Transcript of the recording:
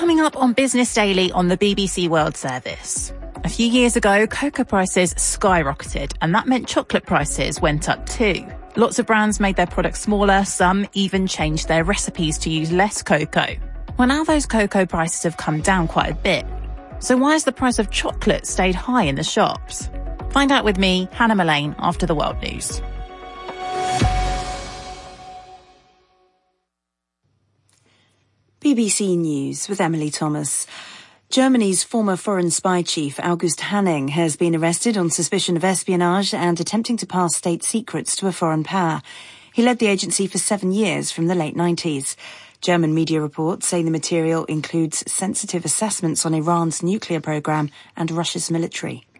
Coming up on Business Daily on the BBC World Service. A few years ago, cocoa prices skyrocketed, and that meant chocolate prices went up too. Lots of brands made their products smaller, some even changed their recipes to use less cocoa. Well, now those cocoa prices have come down quite a bit. So why has the price of chocolate stayed high in the shops? Find out with me, Hannah Mullane, after the world news. BBC News with Emily Thomas. Germany's former foreign spy chief August Hanning has been arrested on suspicion of espionage and attempting to pass state secrets to a foreign power. He led the agency for 7 years from the late 90s. German media reports say the material includes sensitive assessments on Iran's nuclear program and Russia's military.